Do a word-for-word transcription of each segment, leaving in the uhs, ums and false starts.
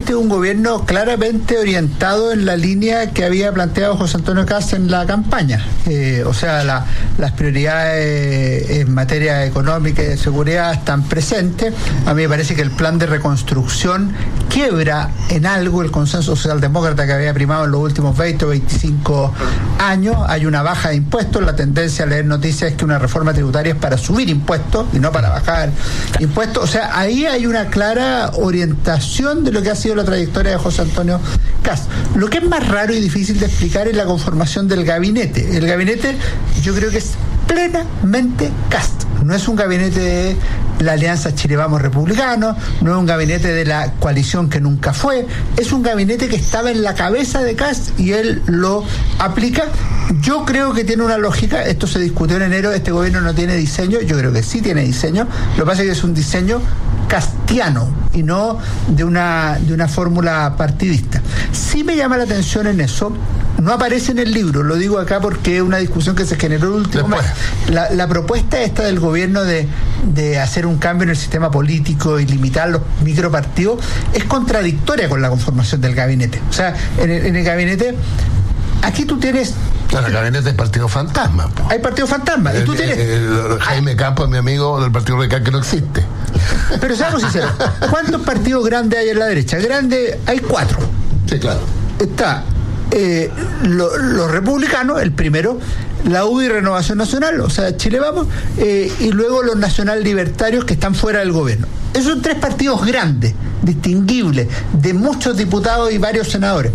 este es un gobierno claramente orientado en la línea que había planteado José Antonio Kast en la campaña. Eh, o sea, la, las prioridades en materia económica y de seguridad están presentes. A mí me parece que el plan de reconstrucción quiebra en algo el consenso socialdemócrata que había primado en los últimos veinte o veinticinco años. Hay una baja de impuestos. La tendencia a leer noticias es que una reforma tributaria es para subir impuestos y no para bajar impuestos. O sea, ahí hay una clara orientación de lo que ha sido la trayectoria de José Antonio Kast. Lo que es más raro y difícil de explicar es la conformación del gabinete. El gabinete yo creo que es plenamente Kast. No es un gabinete de la Alianza Chile Vamos Republicano, no es un gabinete de la coalición que nunca fue, es un gabinete que estaba en la cabeza de Kast y él lo aplica. Yo creo que tiene una lógica, esto se discutió en enero, este gobierno no tiene diseño, yo creo que sí tiene diseño, lo que pasa es que es un diseño kastiano y no de una de una fórmula partidista. Sí me llama la atención en eso, no aparece en el libro, lo digo acá porque es una discusión que se generó el último mes. La, la propuesta esta del gobierno de, de hacer un cambio en el sistema político y limitar los micropartidos es contradictoria con la conformación del gabinete. O sea, en el, en el gabinete, aquí tú tienes... Claro, el gabinete es partido fantasma. Po. Hay partido fantasma. El, y tú tienes... el, el, Jaime Campos, mi amigo del partido radical, que no existe. Pero seamos sinceros, ¿cuántos partidos grandes hay en la derecha? Grandes, hay cuatro. Sí, claro. Está eh, lo, los republicanos, el primero, la U D I Renovación Nacional, o sea, Chile Vamos, eh, y luego los nacional libertarios que están fuera del gobierno. Esos son tres partidos grandes, distinguibles, de muchos diputados y varios senadores.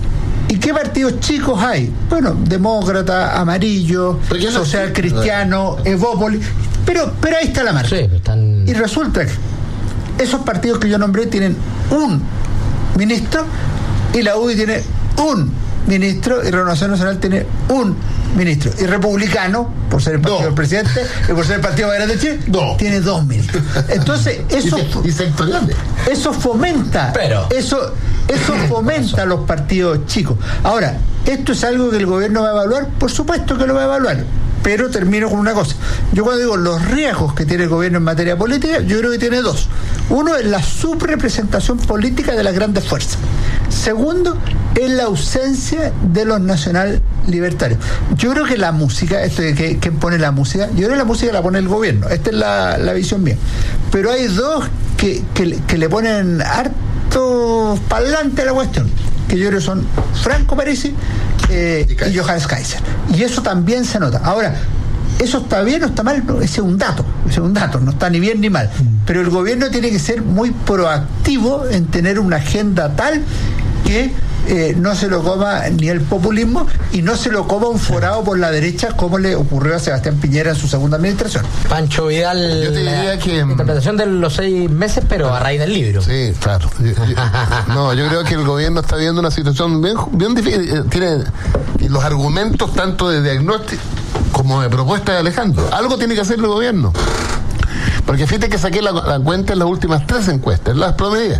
¿Y qué partidos chicos hay? Bueno, Demócrata, Amarillo, Social Cristiano, Evópolis, pero, pero ahí está la marca. Sí, están... Y resulta que esos partidos que yo nombré tienen un ministro y la U D I tiene un ministro y Renovación Nacional tiene un ministro. Y Republicano, por ser el partido no. del presidente y por ser el partido más grande de Chile, no. tiene dos ministros. Entonces, eso, y sectoriales. Eso fomenta, Pero. eso, eso fomenta a los partidos chicos. Ahora, ¿esto es algo que el gobierno va a evaluar? Por supuesto que lo va a evaluar. Pero termino con una cosa. Yo cuando digo los riesgos que tiene el gobierno en materia política, yo creo que tiene dos. Uno es la subrepresentación política de las grandes fuerzas. Segundo, es la ausencia de los nacional libertarios. Yo creo que la música, esto de que, ¿quién pone la música? Yo creo que la música la pone el gobierno. Esta es la, la visión mía. Pero hay dos que, que, que le ponen harto pa'lante a la cuestión, que yo creo que son Franco Parisi eh, y, y Johannes Kaiser. Y eso también se nota. Ahora, ¿eso está bien o está mal? No, ese es un dato, ese es un dato, no está ni bien ni mal. Pero el gobierno tiene que ser muy proactivo en tener una agenda tal que eh, no se lo coma ni el populismo y no se lo coma un forado por la derecha como le ocurrió a Sebastián Piñera en su segunda administración. Pancho Vidal, yo te diría que interpretación de los seis meses, pero a raíz del libro. Sí, claro. Yo, yo, no, yo creo que el gobierno está viendo una situación bien, bien difícil. Tiene los argumentos tanto de diagnóstico como de propuesta de Alejandro. Algo tiene que hacer el gobierno. Porque fíjate que saqué la, la cuenta en las últimas tres encuestas, las promedias.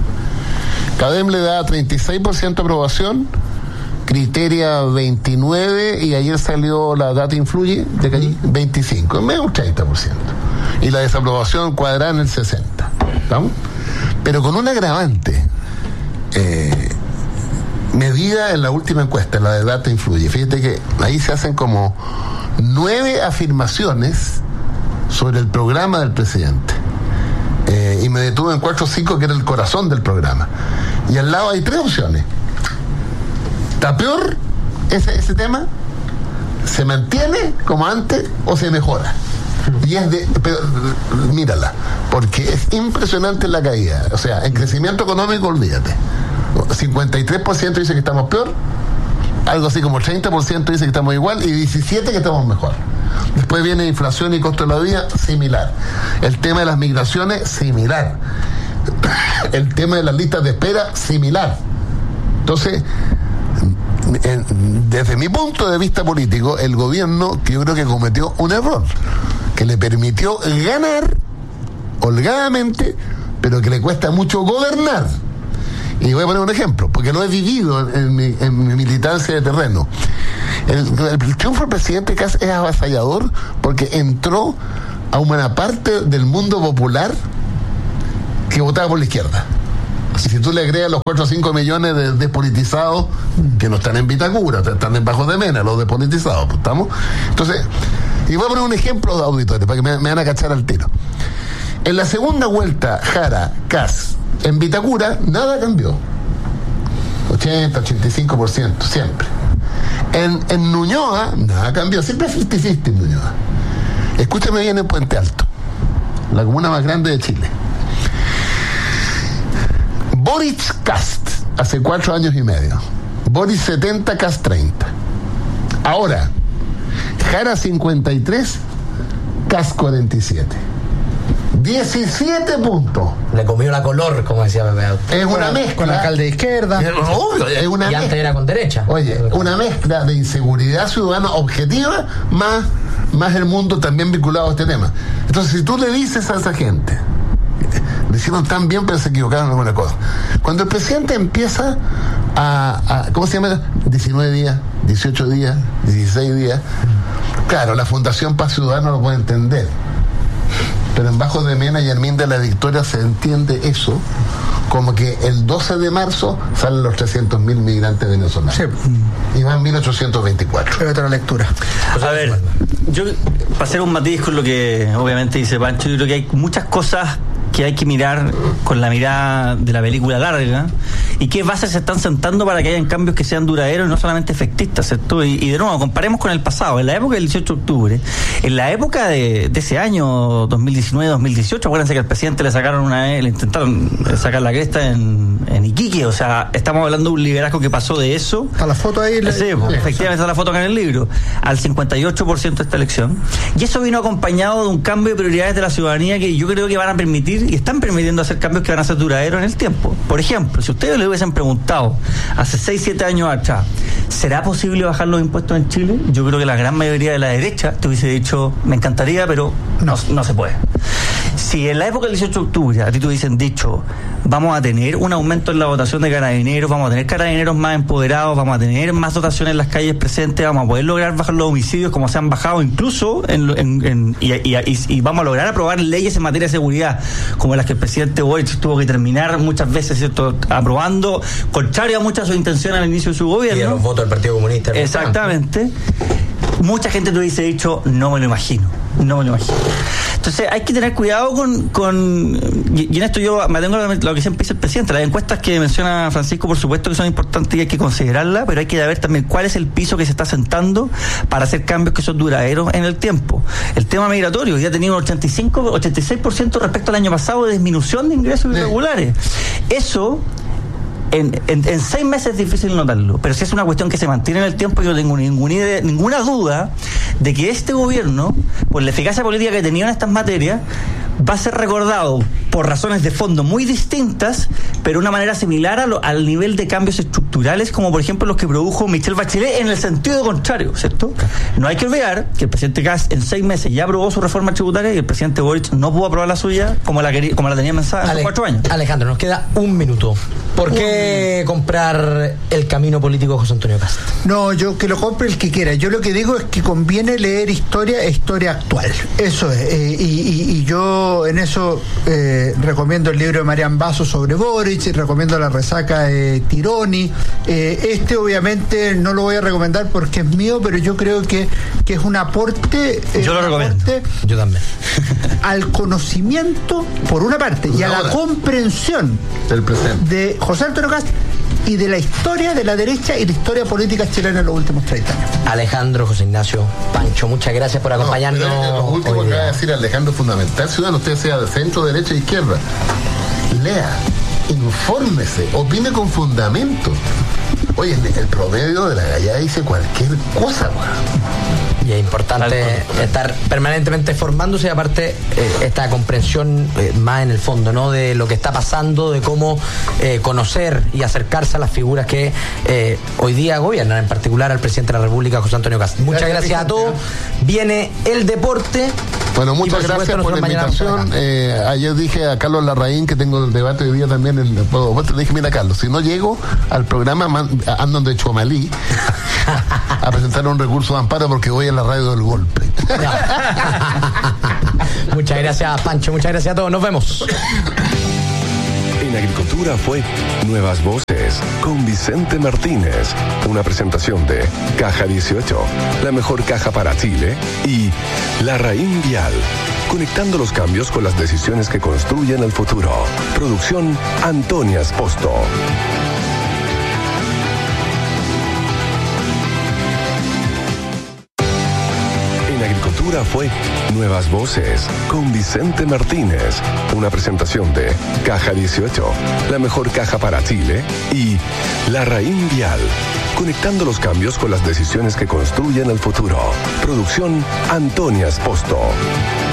CADEM le da treinta y seis por ciento de aprobación, Criteria veintinueve por ciento y ayer salió la Data Influye de Calle veinticinco por ciento, en medio un treinta por ciento. Y la desaprobación cuadrada en el sesenta por ciento. ¿Estamos? Pero con un agravante eh, medida en la última encuesta, la de Data Influye. Fíjate que ahí se hacen como nueve afirmaciones sobre el programa del presidente. Eh, y me detuve en cuatro o cinco, que era el corazón del programa. Y al lado hay tres opciones. ¿Está peor ese, ese tema? ¿Se mantiene como antes o se mejora? Y es de... Pero, mírala, porque es impresionante la caída. O sea, en crecimiento económico, olvídate. cincuenta y tres por ciento dice que estamos peor, algo así como treinta por ciento dice que estamos igual y diecisiete por ciento que estamos mejor. Después viene inflación y costo de la vida, similar. El tema de las migraciones, similar. El tema de las listas de espera, similar. Entonces, en, desde mi punto de vista político, el gobierno, que yo creo que cometió un error, que le permitió ganar holgadamente, pero que le cuesta mucho gobernar. Y voy a poner un ejemplo, porque lo he vivido en, en, mi, en mi militancia de terreno. El, el triunfo del presidente Kast es avasallador porque entró a una parte del mundo popular que votaba por la izquierda. Y si tú le agregas los cuatro o cinco millones de despolitizados que no están en Vitacura, están en Bajo de Mena, los despolitizados, pues, ¿estamos? Entonces, y voy a poner un ejemplo de auditorio para que me, me van a cachar al tiro. En la segunda vuelta, Jara, Kass, en Vitacura, nada cambió. ochenta, ochenta y cinco por ciento, siempre. En, en Ñuñoa, nada cambió, siempre cincuenta cincuenta en Ñuñoa. Escúchame bien en Puente Alto, la comuna más grande de Chile. Boric Kast, hace cuatro años y medio. Boric setenta, Kast treinta. Ahora, Jara cincuenta y tres, Kast cuarenta y siete. diecisiete puntos. Le comió la color, como decía Pepe. Es una mezcla. Con alcalde de izquierda. Es, obvio, es una Y mezcla. antes era con derecha. Oye, una mezcla de inseguridad ciudadana objetiva más, más el mundo también vinculado a este tema. Entonces, si tú le dices a esa gente, le hicieron tan bien, pero se equivocaron en alguna cosa. Cuando el presidente empieza a, a ¿cómo se llama? diecinueve días, dieciocho días, dieciséis días. Claro, la Fundación Paz Ciudadana lo puede entender. Pero en Bajo de Mena y Hermín de la Victoria se entiende eso como que el doce de marzo salen los trescientos mil migrantes venezolanos. Sí. Y van mil ochocientos veinticuatro. Es otra lectura. A ver, yo para hacer un matiz con lo que obviamente dice Pancho, yo creo que hay muchas cosas que hay que mirar con la mirada de la película larga y qué bases se están sentando para que hayan cambios que sean duraderos y no solamente efectistas, ¿cierto? Y, y de nuevo, comparemos con el pasado, en la época del dieciocho de octubre, en la época de, de ese año dos mil diecinueve dos mil dieciocho, acuérdense que al presidente le sacaron una vez, le intentaron sacar la cresta en, en Iquique, o sea, estamos hablando de un liderazgo que pasó de eso. Está la foto ahí. Sí, le... pues, efectivamente está la foto acá en el libro, al cincuenta y ocho por ciento de esta elección. Y eso vino acompañado de un cambio de prioridades de la ciudadanía que yo creo que van a permitir y están permitiendo hacer cambios que van a ser duraderos en el tiempo. Por ejemplo, si ustedes le hubiesen preguntado hace seis, siete años atrás, ¿será posible bajar los impuestos en Chile? Yo creo que la gran mayoría de la derecha te hubiese dicho, me encantaría, pero no, no se puede. Si en la época del dieciocho de octubre a ti te hubiesen dicho, vamos a tener un aumento en la votación de carabineros, vamos a tener carabineros más empoderados, vamos a tener más dotaciones en las calles presentes, vamos a poder lograr bajar los homicidios como se han bajado incluso en, en, en, y, y, y, y vamos a lograr aprobar leyes en materia de seguridad como las que el presidente Boric tuvo que terminar muchas veces, ¿cierto?, aprobando, contrario a muchas de sus intenciones al inicio de su gobierno. Y de los votos del Partido Comunista. Exactamente. Mucha gente te hubiese dicho, no me lo imagino, no me lo imagino. Entonces hay que tener cuidado con, con y, y en esto yo me tengo lo que siempre dice el presidente, las encuestas que menciona Francisco por supuesto que son importantes y hay que considerarlas, pero hay que ver también cuál es el piso que se está sentando para hacer cambios que son duraderos en el tiempo. El tema migratorio ya ha tenido un ochenta y cinco, ochenta y seis por ciento respecto al año pasado de disminución de ingresos irregulares. Eso En, en, en seis meses es difícil notarlo, pero si es una cuestión que se mantiene en el tiempo, yo no tengo ninguna, idea, ninguna duda de que este gobierno, por la eficacia política que tenía en estas materias, va a ser recordado por razones de fondo muy distintas, pero de una manera similar a lo, al nivel de cambios estructurales, como por ejemplo los que produjo Michelle Bachelet, en el sentido contrario, ¿cierto? No hay que olvidar que el presidente Kass en seis meses ya aprobó su reforma tributaria y el presidente Boric no pudo aprobar la suya como la, quería, como la tenía pensada hace cuatro años. Alejandro, nos queda un minuto. ¿Por qué comprar el camino político de José Antonio Kast? No, yo que lo compre el que quiera. Yo lo que digo es que conviene leer historia e historia actual. Eso es. Eh, y, y, y yo en eso eh, recomiendo el libro de Marian Basso sobre Boric, recomiendo La resaca de Tironi. Eh, este obviamente no lo voy a recomendar porque es mío, pero yo creo que, que es un aporte. Eh, yo lo recomiendo. Aporte yo también. Al conocimiento, por una parte, y a la comprensión del presente de José Antonio Kast y de la historia de la derecha y la historia política chilena en los últimos treinta años. Alejandro, José Ignacio, Pancho, muchas gracias por acompañarnos. No, lo último que va a decir Alejandro es fundamental, ciudadano, usted sea de centro, derecha e izquierda. Lea, infórmese, opine con fundamento. Oye, el promedio de la gallada dice cualquier cosa, man. Y es importante estar permanentemente formándose y aparte eh, esta comprensión eh, más en el fondo, ¿no? De lo que está pasando, de cómo eh, conocer y acercarse a las figuras que eh, hoy día gobiernan, en particular al presidente de la República, José Antonio Kast. Muchas gracias, gracias a todos. Viene el deporte. Bueno, muchas por gracias supuesto, por la invitación. Eh, ayer dije a Carlos Larraín que tengo el debate hoy día también. En, bueno, le dije, mira Carlos, si no llego al programa, man, ando de Chomalí a presentar un recurso de amparo porque voy a la radio del golpe. Muchas gracias, Pancho. Muchas gracias a todos. Nos vemos. En Agricultura fue Nuevas Voces con Vicente Martínez. Una presentación de Caja dieciocho, la mejor caja para Chile, y Larraín Vial, conectando los cambios con las decisiones que construyen el futuro. Producción Antonia Esposto. Agricultura fue Nuevas Voces con Vicente Martínez. Una presentación de Caja dieciocho, la mejor caja para Chile, y Larraín Vial, conectando los cambios con las decisiones que construyen el futuro. Producción Antonia Esposto.